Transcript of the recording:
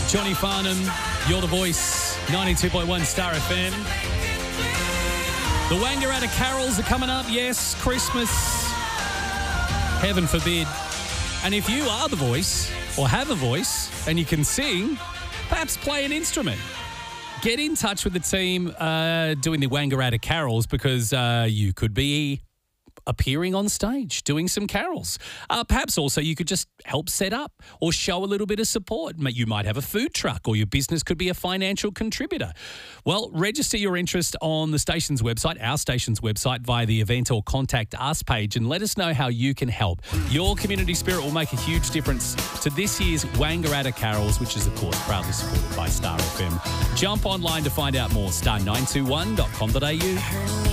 Johnny Farnham, You're the Voice, 92.1 Star FM. The Wangaratta carols are coming up. Yes, Christmas. Heaven forbid. And if you are the voice or have a voice and you can sing, perhaps play an instrument. Get in touch with the team doing the Wangaratta carols because you could be appearing on stage, doing some carols. Perhaps also you could just help set up or show a little bit of support. You might have a food truck or your business could be a financial contributor. Well, register your interest on the station's website, our station's website, via the event or contact us page and let us know how you can help. Your community spirit will make a huge difference to this year's Wangaratta Carols, which is, of course, proudly supported by Star FM. Jump online to find out more, star921.com.au.